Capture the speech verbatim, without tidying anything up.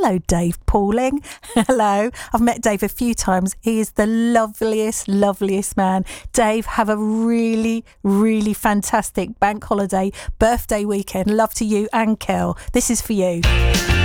hello, Dave Pauling. Hello. I've met Dave a few times. He is the loveliest, loveliest man. Dave, have a really, really fantastic bank holiday, birthday weekend. Love to you and Kel. This is for you.